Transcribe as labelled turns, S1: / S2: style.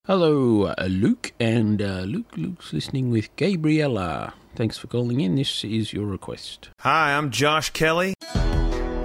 S1: Hello, Luke, and Luke's listening with Gabriella. Thanks for calling in. This is your request.
S2: Hi, I'm Josh Kelly.